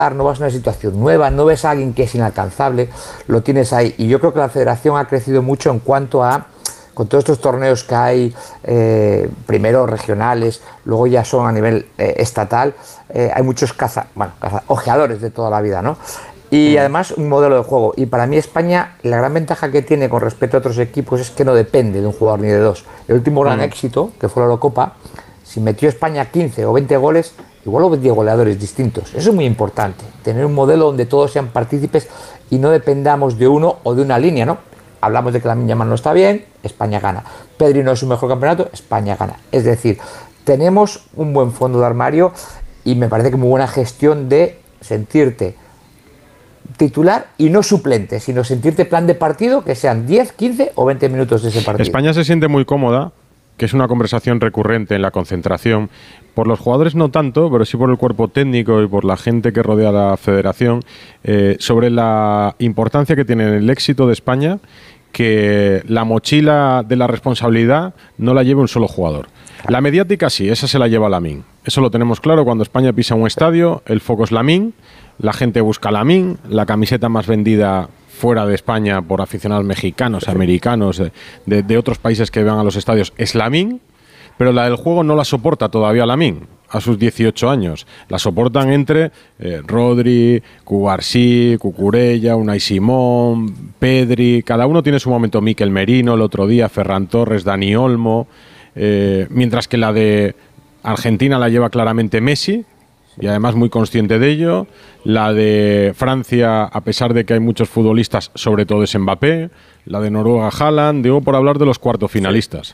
no vas a una situación nueva, no ves a alguien que es inalcanzable, lo tienes ahí. Y yo creo que la federación ha crecido mucho en cuanto a, con todos estos torneos que hay, primero regionales, luego ya son a nivel estatal, hay muchos ojeadores de toda la vida, ¿no? Y además un modelo de juego. Y para mí España, la gran ventaja que tiene con respecto a otros equipos es que no depende de un jugador ni de dos. El último gran éxito, que fue la Eurocopa, si metió España 15 o 20 goles, igual hubo 10 goleadores distintos. Eso es muy importante, tener un modelo donde todos sean partícipes y no dependamos de uno o de una línea, ¿no? Hablamos de que Lamine Yamal no está bien, España gana. Pedri no es su mejor campeonato, España gana. Es decir, tenemos un buen fondo de armario y me parece que muy buena gestión de sentirte titular y no suplente, sino sentirte plan de partido, que sean 10, 15 o 20 minutos de ese partido. España se siente muy cómoda, que es una conversación recurrente en la concentración, por los jugadores no tanto, pero sí por el cuerpo técnico y por la gente que rodea a la federación, sobre la importancia que tiene en el éxito de España que la mochila de la responsabilidad no la lleve un solo jugador. La mediática sí, esa se la lleva Lamine. Eso lo tenemos claro, cuando España pisa un estadio, el foco es Lamine, la gente busca Lamine, la camiseta más vendida fuera de España por aficionados mexicanos, americanos, de otros países que van a los estadios es Lamine, pero la del juego no la soporta todavía Lamine a sus 18 años. La soportan entre Rodri, Cubarsí, Cucurella, Unai Simón, Pedri, cada uno tiene su momento. Mikel Merino el otro día, Ferran Torres, Dani Olmo, mientras que la de Argentina la lleva claramente Messi, y además muy consciente de ello. La de Francia, a pesar de que hay muchos futbolistas, sobre todo es Mbappé. La de Noruega, Haaland, digo por hablar de los cuartos finalistas.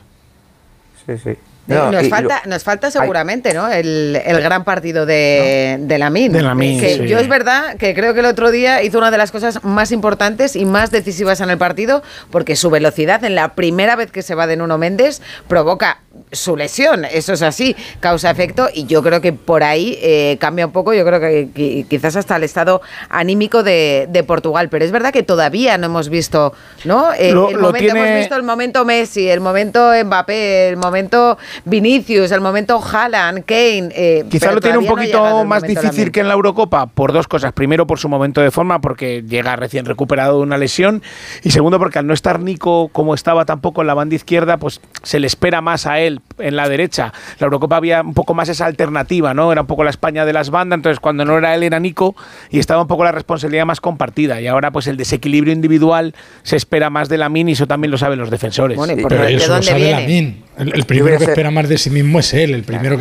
Sí. No, nos falta seguramente, ¿no? El gran partido de Lamine. Que sí. Yo es verdad que creo que el otro día hizo una de las cosas más importantes y más decisivas en el partido, porque su velocidad en la primera vez que se va de Nuno Méndez provoca su lesión. Eso es así, causa-efecto, y yo creo que por ahí cambia un poco, yo creo que quizás hasta el estado anímico de Portugal, pero es verdad que todavía no hemos visto, ¿no? Hemos visto el momento Messi, el momento Mbappé, el momento Vinicius, el momento Haaland, Kane. Quizá lo tiene un poquito más difícil que en la Eurocopa por dos cosas. Primero, por su momento de forma, porque llega recién recuperado de una lesión. Y segundo, porque al no estar Nico como estaba tampoco en la banda izquierda, pues se le espera más a él en la derecha. La Eurocopa había un poco más esa alternativa, ¿no? Era un poco la España de las bandas. Entonces, cuando no era él, era Nico, y estaba un poco la responsabilidad más compartida. Y ahora, pues el desequilibrio individual se espera más de Lamine, y eso también lo saben los defensores. Bueno, pero eso lo sabe Lamine. El primero que espera más de sí mismo es él. El primero que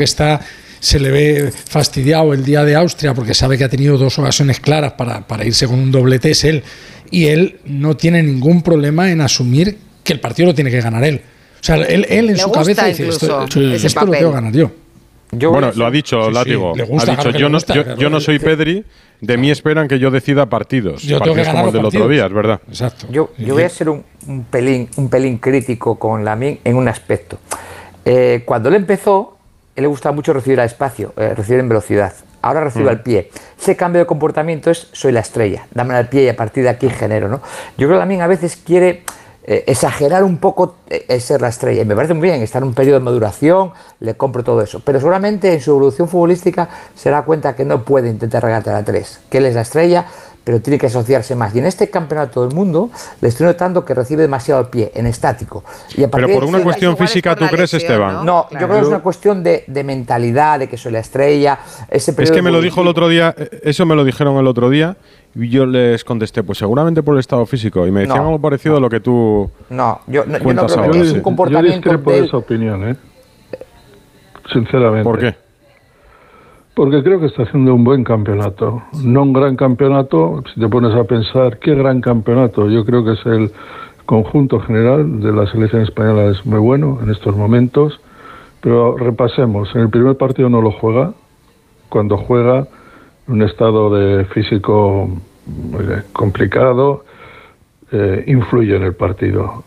se le ve fastidiado el día de Austria porque sabe que ha tenido dos ocasiones claras para irse con un doblete es él. Y él no tiene ningún problema en asumir que el partido lo tiene que ganar él. O sea, él en su cabeza dice, esto lo tengo que ganar yo. Bueno, lo ha dicho Látigo. Ha dicho, yo no soy Pedri, de mí esperan que yo decida partidos. Yo tengo que ganar como el del otro día, es verdad. Exacto. Yo voy a ser un pelín crítico con Lamine en un aspecto. Cuando él empezó, él le gustaba mucho recibir a espacio, recibir en velocidad. Ahora recibe al pie. Ese cambio de comportamiento es soy la estrella, dame al pie y a partir de aquí genero, ¿no? Yo creo que Lamine a veces quiere exagerar un poco ser la estrella, y me parece muy bien, está en un periodo de maduración, le compro todo eso, pero seguramente en su evolución futbolística se da cuenta que no puede intentar regatear a tres, que él es la estrella, pero tiene que asociarse más. Y en este campeonato del mundo le estoy notando que recibe demasiado el pie, en estático. Y a pero por una cuestión física, ¿tú crees, Esteban? No, claro. Yo creo que es una cuestión de mentalidad, de que soy la estrella. Es que me lo dijo el otro día, eso me lo dijeron el otro día, y yo les contesté, pues seguramente por el estado físico. Y me decían algo parecido a lo que tú yo no creo que es un comportamiento. Yo discrepo de esa opinión, sinceramente. ¿Por qué? Porque creo que está haciendo un buen campeonato. No un gran campeonato, si te pones a pensar, ¿qué gran campeonato? Yo creo que es el conjunto general de la selección española, es muy bueno en estos momentos. Pero repasemos, en el primer partido no lo juega. Cuando juega, un estado de físico complicado, influye en el partido.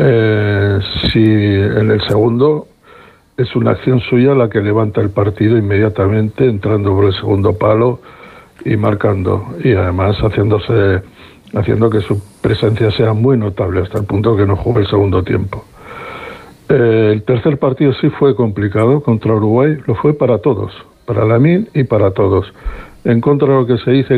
Si en el segundo es una acción suya la que levanta el partido inmediatamente, entrando por el segundo palo y marcando, y además haciendo que su presencia sea muy notable hasta el punto que no juegue el segundo tiempo. El tercer partido sí fue complicado contra Uruguay, lo fue para todos, para Lamine y para todos. en contra de lo que se dice